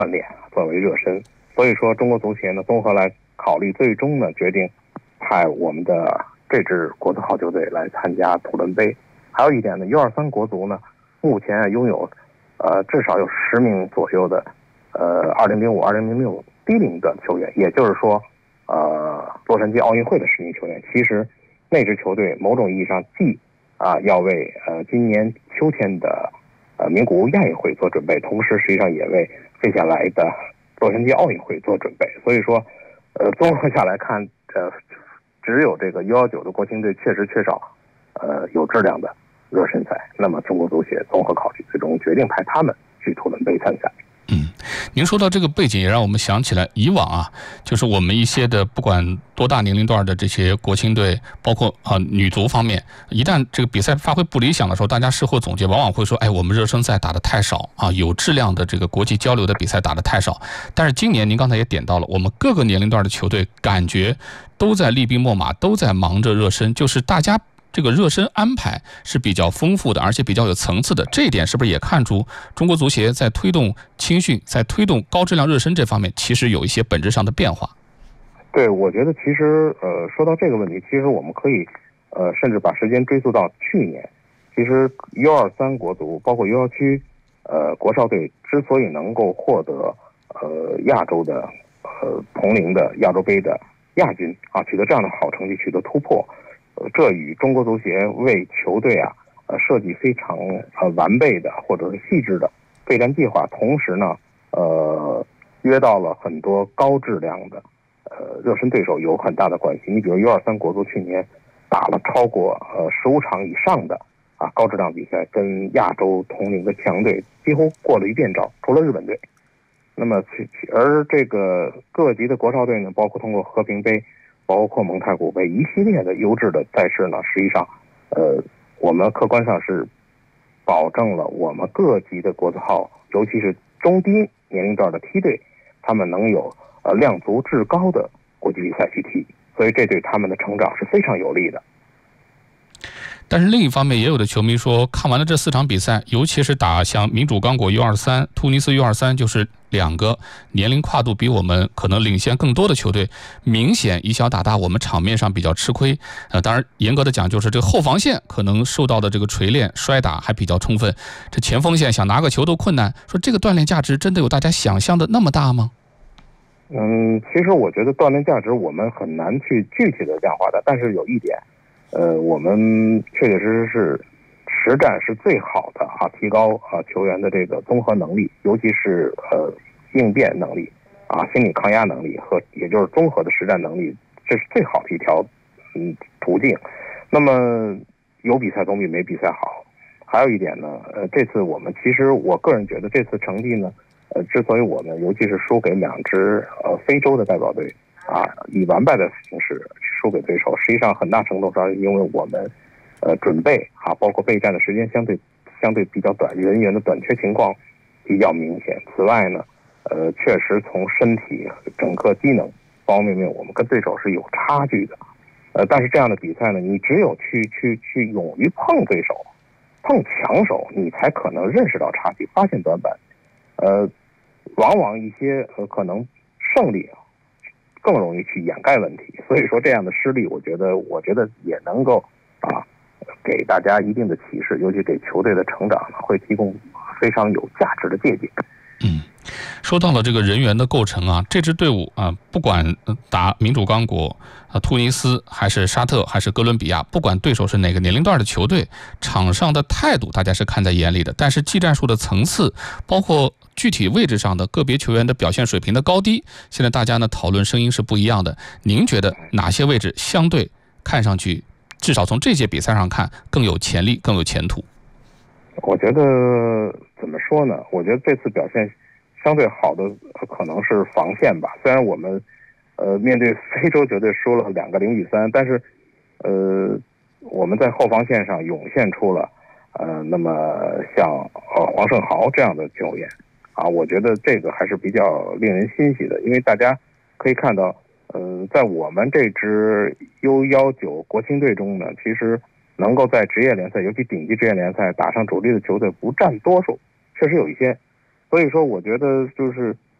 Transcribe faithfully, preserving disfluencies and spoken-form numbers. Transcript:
锻炼作为热身。所以说中国足协呢综合来考虑，最终呢决定派我们的这支国字号球队来参加土伦杯。还有一点呢 U 二三 国足呢目前拥有呃至少有十名左右的呃二零零五、二零零六低龄的球员，也就是说呃洛杉矶奥运会的十名球员。其实那支球队某种意义上既啊要为呃今年秋天的呃名古屋亚运会做准备，同时实际上也为接下来的洛杉矶奥运会做准备。所以说呃综合下来看，呃只有这个 U 十九 的国青队确实缺少呃有质量的热身赛，那么中国足协综合考虑，最终决定派他们去土伦杯参赛。 嗯，您说到这个背景，也让我们想起来以往啊，就是我们一些的不管多大年龄段的这些国青队，包括啊、呃、女足方面，一旦这个比赛发挥不理想的时候，大家事后总结往往会说，哎，我们热身赛打得太少啊，有质量的这个国际交流的比赛打得太少。但是今年您刚才也点到了，我们各个年龄段的球队感觉都在厉兵秣马，都在忙着热身，就是大家这个热身安排是比较丰富的，而且比较有层次的。这一点是不是也看出中国足协在推动青训、在推动高质量热身这方面，其实有一些本质上的变化？ 对，我觉得其实呃说到这个问题，其实我们可以呃甚至把时间追溯到去年。其实 U 二三 国足包括 U 十区呃国少队之所以能够获得呃亚洲的呃同龄的亚洲杯的亚军啊，取得这样的好成绩，取得突破。这与中国足协为球队啊，呃，设计非常呃完备的或者是细致的备战计划，同时呢，呃，约到了很多高质量的呃热身对手有很大的关系。你比如 U 二三 国足去年打了超过呃十五场以上的啊高质量比赛，跟亚洲同龄的强队几乎过了一遍招，除了日本队。那么，而这个各级的国少队呢，包括通过和平杯，包括蒙太古杯一系列的优质的赛事呢，实际上，呃，我们客观上是保证了我们各级的国字号，尤其是中低年龄段的梯队，他们能有呃量足质高的国际比赛去踢，所以这对他们的成长是非常有利的。 但是另一方面，也有的球迷说，看完了这四场比赛，尤其是打像民主刚果 U 二三、突尼斯 U 二三，就是两个年龄跨度比我们可能领先更多的球队，明显以小打大，我们场面上比较吃亏。呃，当然严格的讲，就是这个后防线可能受到的这个锤炼、摔打还比较充分，这前锋线想拿个球都困难。说这个锻炼价值真的有大家想象的那么大吗？ 嗯，其实我觉得锻炼价值我们很难去具体的量化的，但是有一点。呃，我们确确实实是实战是最好的啊，提高啊球员的这个综合能力，尤其是呃应变能力啊、心理抗压能力和也就是综合的实战能力，这是最好的一条嗯途径。那么有比赛总比没比赛好。还有一点呢，呃，这次我们其实我个人觉得这次成绩呢，呃，之所以我们尤其是输给两支呃非洲的代表队啊，以完败的形式输给对手，实际上很大程度上因为我们呃准备啊，包括备战的时间相对相对比较短，人员的短缺情况比较明显。此外呢，呃，确实从身体整个机能方方面面，我们跟对手是有差距的。呃，但是这样的比赛呢，你只有去去去勇于碰对手、碰强手，你才可能认识到差距，发现短板。呃，往往一些呃可能胜利更容易去掩盖问题，所以说这样的失利，我觉得我觉得也能够啊给大家一定的启示，尤其给球队的成长呢，会提供非常有价值的借鉴。 嗯，说到了这个人员的构成啊，这支队伍啊，不管打民主刚果、啊突尼斯，还是沙特，还是哥伦比亚，不管对手是哪个年龄段的球队，场上的态度大家是看在眼里的，但是技战术的层次，包括具体位置上的个别球员的表现水平的高低，现在大家呢讨论声音是不一样的。您觉得哪些位置相对看上去，至少从这届比赛上看更有潜力、更有前途？ 我觉得怎么说呢？我觉得这次表现相对好的可能是防线吧。虽然我们呃面对非洲球队输了两个零比三，但是呃我们在后防线上涌现出了呃那么像呃黄胜豪这样的球员啊，我觉得这个还是比较令人欣喜的，因为大家可以看到，呃，在我们这支 U 十九 国青队中呢，其实能够在职业联赛，尤其顶级职业联赛打上主力的球队不占多数，确实有一些所以说，我觉得就是